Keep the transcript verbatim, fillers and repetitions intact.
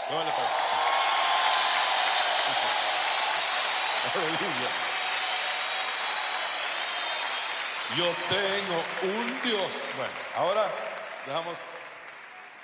¿Cómo le pasa? Aleluya. Yo tengo un Dios. Bueno, ahora dejamos